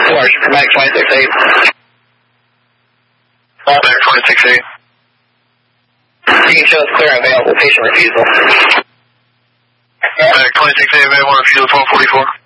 Large, Max 26-8. Max 26-8. You can show us clear and available patient refusal. Max 26-8, available refusal 1244.